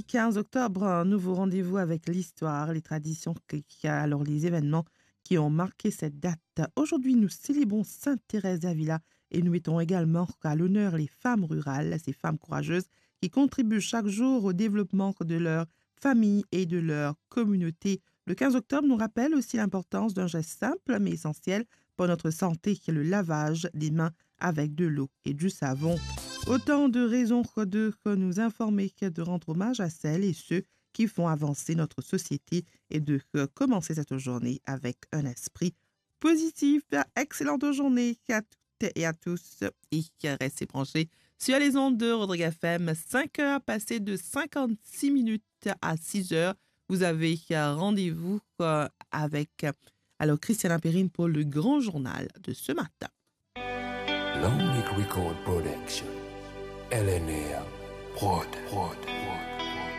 15 octobre, un nouveau rendez-vous avec l'histoire, les traditions, alors les événements qui ont marqué cette date. Aujourd'hui, nous célébrons Sainte Thérèse d'Avila et nous mettons également à l'honneur les femmes rurales, ces femmes courageuses qui contribuent chaque jour au développement de leur famille et de leur communauté. Le 15 octobre nous rappelle aussi l'importance d'un geste simple mais essentiel pour notre santé, qui est le lavage des mains avec de l'eau et du savon. Autant de raisons de nous informer, de rendre hommage à celles et ceux qui font avancer notre société et de commencer cette journée avec un esprit positif. Excellente journée à toutes et à tous et restez branchés sur les ondes de Rodrigue FM. 5 heures passées de 56 minutes à 6 heures. Vous avez rendez-vous avec alors Christiane Perrine pour le grand journal de ce matin. Long Record Production. LNR Prod.